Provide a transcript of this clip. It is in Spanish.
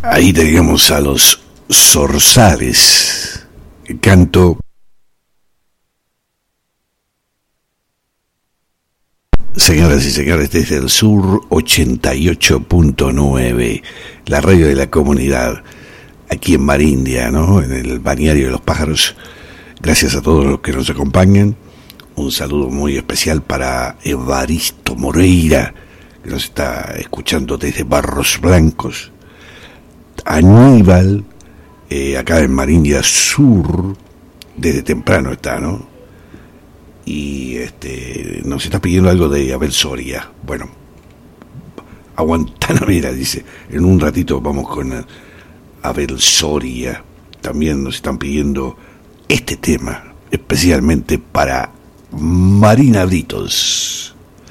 Ahí teníamos a los Zorzares, canto. Señoras y señores, desde el sur 88.9, la radio de la comunidad, aquí en Marindia, ¿no? En el Balneario de los Pájaros. Gracias a todos los que nos acompañan. Un saludo muy especial para Evaristo Moreira, que nos está escuchando desde Barros Blancos. Aníbal, acá en Marindia Sur, desde temprano está, ¿no? Y nos está pidiendo algo de Abel Soria. Bueno, Aguantanamera, dice. En un ratito vamos con Abel Soria. También nos están pidiendo este tema, especialmente para Marina Britos.